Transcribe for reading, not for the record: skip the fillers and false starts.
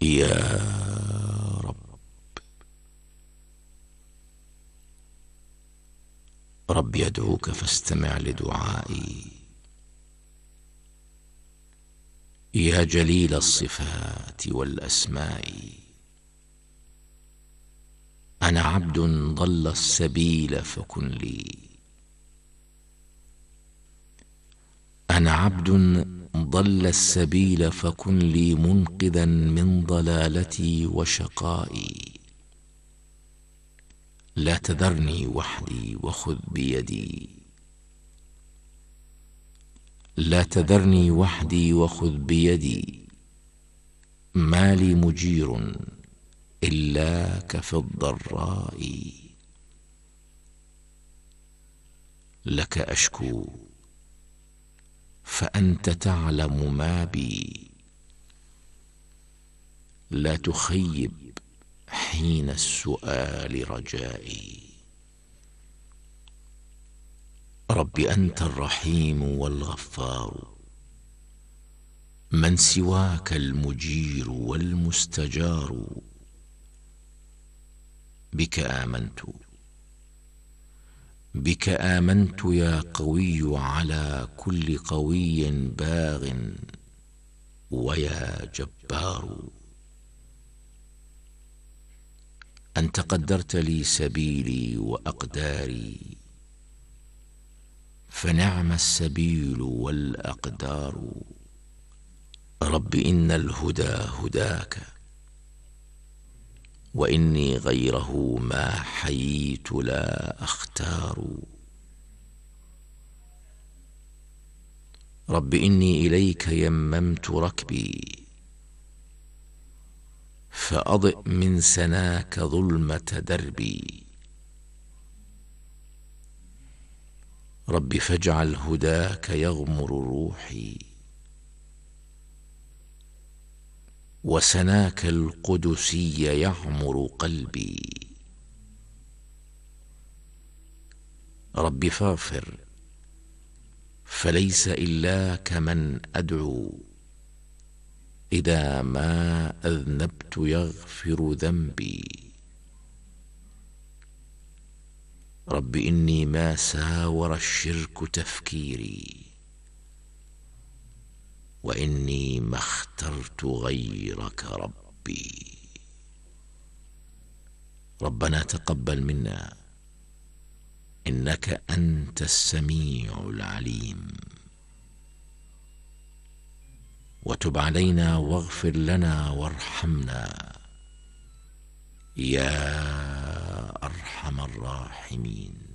يا رب، رب يدعوك فاستمع لدعائي. يا جليل الصفات والأسماء، أنا عبد ضل السبيل فكن لي. أنا عبد ضل السبيل فكن لي منقذا من ضلالتي وشقائي. لا تذرني وحدي وخذ بيدي، لا تذرني وحدي وخذ بيدي. ما لي مجير إلاك في الضراء، لك أشكو فأنت تعلم ما بي. لا تخيب حين السؤال رجائي. رب أنت الرحيم والغفار، من سواك المجير والمستجار. بك آمنت، بك آمنت يا قوي على كل قوي باغ، ويا جبار. أنت قدرت لي سبيلي وأقداري، فنعم السبيل والأقدار. رب إن الهدى هداك، وإني غيره ما حييت لا أختار. رب إني إليك يممت ركبي، فأضئ من سناك ظلمة دربي. رب فاجعل هداك يغمر روحي، وسناك القدسي يعمر قلبي. رب فاغفر، فليس إلاك من أدعو. إذا ما أذنبت يغفر ذنبي. رب إني ما ساور الشرك تفكيري، وإني ما اخترت غيرك ربي. ربنا تقبل منا إنك أنت السميع العليم، وتب علينا واغفر لنا وارحمنا يا أرحم الراحمين.